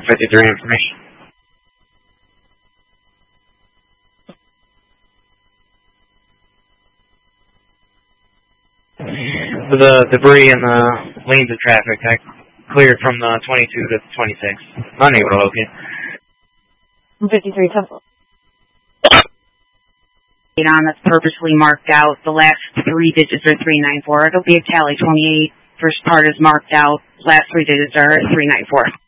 53 information. The debris and the lanes of traffic, I cleared from the 22 to the 26. Unable to locate. 53 Temple. On that's purposely marked out. The last three digits are 394. It'll be a tally 28. First part is marked out. Last three digits are 394.